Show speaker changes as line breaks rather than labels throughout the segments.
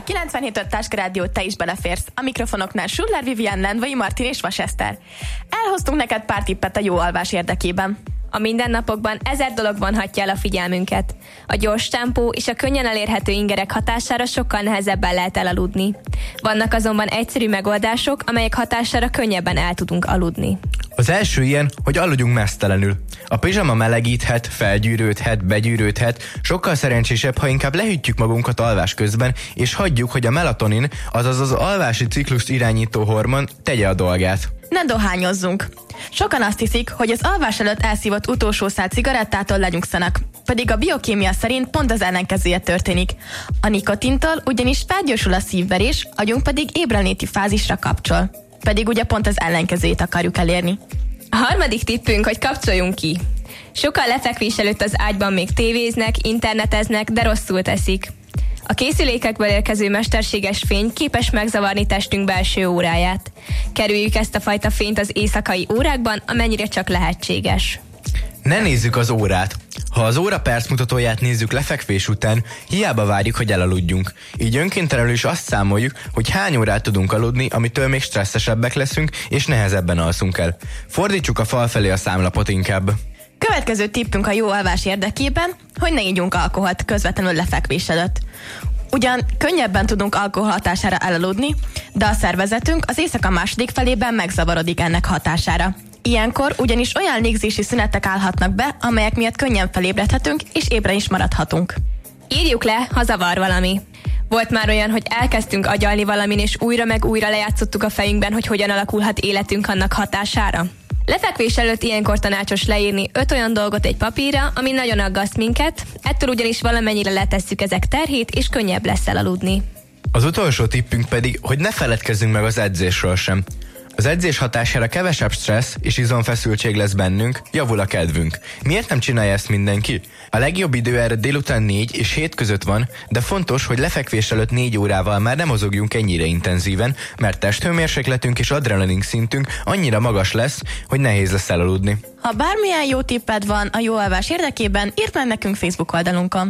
97.5 Táskarádió, te is beleférsz. A mikrofonoknál Schuller, Vivian, Lendvai, Martin és Vas Eszter. Elhoztunk neked pár tippet a jó alvás érdekében.
A mindennapokban 1000 dolog vonhatja el a figyelmünket. A gyors tempó és a könnyen elérhető ingerek hatására sokkal nehezebben lehet elaludni. Vannak azonban egyszerű megoldások, amelyek hatására könnyebben el tudunk aludni.
Az első ilyen, hogy aludjunk meztelenül. A pizsama melegíthet, felgyűrődhet, begyűrődhet, sokkal szerencsésebb, ha inkább lehűtjük magunkat alvás közben, és hagyjuk, hogy a melatonin, azaz az alvási ciklust irányító hormon tegye a dolgát.
Ne dohányozzunk! Sokan azt hiszik, hogy az alvás előtt elszívott utolsó szál cigarettától lenyugszanak, pedig a biokémia szerint pont az ellenkezője történik. A nikotintól ugyanis felgyorsul a szívverés, agyunk pedig ébrenléti fázisra kapcsol. Pedig ugye pont az ellenkezőjét akarjuk elérni.
A harmadik tippünk, hogy kapcsoljunk ki. Sokan lefekvés előtt az ágyban még tévéznek, interneteznek, de rosszul teszik. A készülékekből érkező mesterséges fény képes megzavarni testünk belső óráját. Kerüljük ezt a fajta fényt az éjszakai órákban, amennyire csak lehetséges.
Ne nézzük az órát. Ha az óra percmutatóját nézzük lefekvés után, hiába várjuk, hogy elaludjunk. Így önkéntelenül is azt számoljuk, hogy hány órát tudunk aludni, amitől még stresszesebbek leszünk, és nehezebben alszunk el. Fordítsuk a fal felé a számlapot inkább.
Következő tippünk a jó alvás érdekében, hogy ne ígyunk alkoholt közvetlenül lefekvés előtt. Ugyan könnyebben tudunk alkohol hatására elaludni, de a szervezetünk az éjszaka második felében megzavarodik ennek hatására. Ilyenkor ugyanis olyan légzési szünetek állhatnak be, amelyek miatt könnyen felébredhetünk és ébren is maradhatunk.
Írjuk le, ha zavar valami. Volt már olyan, hogy elkezdtünk agyalni valamin, és újra meg újra lejátszottuk a fejünkben, hogy hogyan alakulhat életünk annak hatására? Lefekvés előtt ilyenkor tanácsos leírni 5 olyan dolgot egy papírra, ami nagyon aggaszt minket, ettől ugyanis valamennyire letesszük ezek terhét, és könnyebb lesz elaludni.
Az utolsó tippünk pedig, hogy ne feledkezzünk meg az edzésről sem. Az edzés hatására kevesebb stressz és izomfeszültség lesz bennünk, javul a kedvünk. Miért nem csinálja ezt mindenki? A legjobb idő erre délután 4 és 7 között van, de fontos, hogy lefekvés előtt 4 órával már nem mozogjunk ennyire intenzíven, mert testhőmérsékletünk és adrenalin szintünk annyira magas lesz, hogy nehéz lesz elaludni.
Ha bármilyen jó tipped van a jó alvás érdekében, írd meg nekünk Facebook oldalunkon.
97.5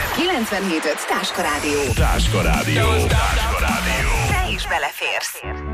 Táskarádió.
Táskarádió.
Te is beleférsz.